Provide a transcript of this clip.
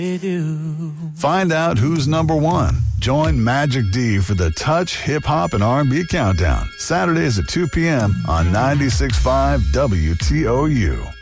Find out who's number one. Join Magic D for the Touch Hip Hop and R&B Countdown. Saturdays at 2 p.m. on 96.5 WTOU.